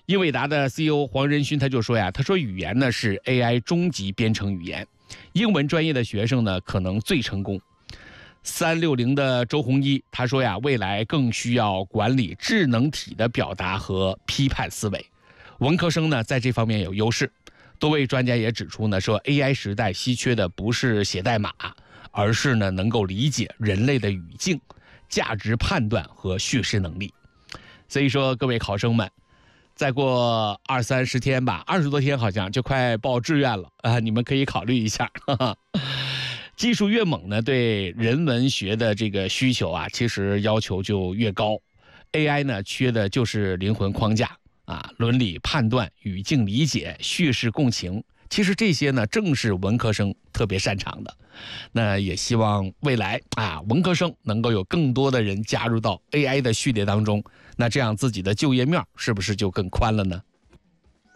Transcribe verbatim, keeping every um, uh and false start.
英伟达的 C E O 黄仁勋他就说呀，他说语言呢是 A I 终极编程语言，英文专业的学生呢可能最成功。三六零的周鸿祎他说呀，未来更需要管理智能体的表达和批判思维，文科生呢在这方面有优势。多位专家也指出呢，说 A I 时代稀缺的不是写代码，而是呢能够理解人类的语境、价值判断和叙事能力。所以说各位考生们，再过二三十天吧，二十多天好像就快报志愿了啊！你们可以考虑一下。哈哈，技术越猛呢，对人文学的这个需求啊，其实要求就越高。A I 呢，缺的就是灵魂框架啊，伦理判断、语境理解、叙事共情。其实这些呢，正是文科生特别擅长的。那也希望未来啊，文科生能够有更多的人加入到 A I 的序列当中。那这样自己的就业面是不是就更宽了呢？